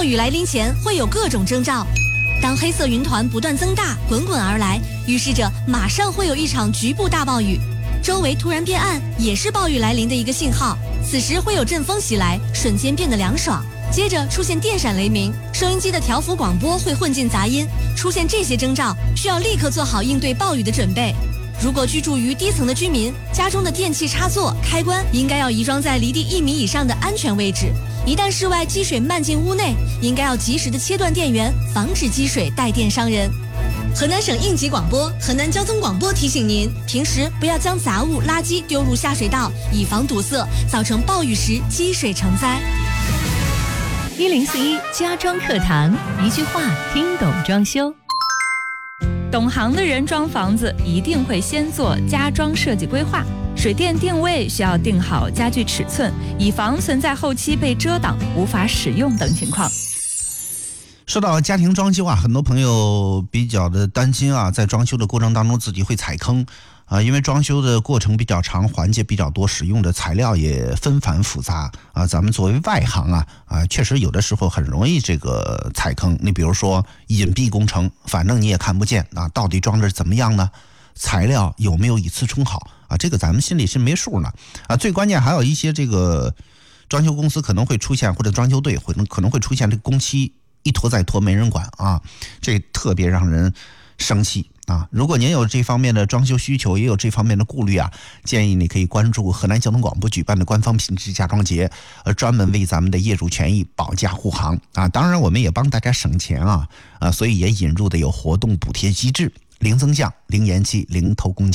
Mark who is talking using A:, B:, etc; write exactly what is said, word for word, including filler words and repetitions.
A: 雨来临前会有各种征兆。当黑色云团不断增大，滚滚而来，预示着马上会有一场局部大暴雨。周围突然变暗，也是暴雨来临的一个信号。此时会有阵风袭来，瞬间变得凉爽。接着出现电闪雷鸣，收音机的调幅广播会混进杂音。出现这些征兆，需要立刻做好应对暴雨的准备。如果居住于低层的居民，家中的电器插座、开关应该要移装在离地一米以上的安全位置。一旦室外积水漫进屋内，应该要及时的切断电源，防止积水带电伤人。河南省应急广播、河南交通广播提醒您，平时不要将杂物、垃圾丢入下水道，以防堵塞，造成暴雨时积水成灾。
B: 一零四一家装课堂，一句话听懂装修。懂行的人装房子一定会先做家装设计规划，水电定位需要定好家具尺寸，以防存在后期被遮挡无法使用等情况。
C: 说到家庭装修啊，很多朋友比较的担心啊，在装修的过程当中自己会踩坑啊，因为装修的过程比较长，环节比较多，使用的材料也纷繁复杂啊。咱们作为外行啊啊，确实有的时候很容易这个踩坑。你比如说隐蔽工程，反正你也看不见啊，到底装着怎么样呢？材料有没有以次充好啊？这个咱们心里是没数呢啊。最关键还有一些这个装修公司可能会出现，或者装修队会可能会出现这个工期一拖再拖没人管啊，这特别让人生气啊！如果您有这方面的装修需求，也有这方面的顾虑啊，建议你可以关注河南交通广播举办的官方品质家装节，呃，专门为咱们的业主权益保驾护航啊！当然，我们也帮大家省钱啊啊，所以也引入的有活动补贴机制，零增项、零延期、零偷工。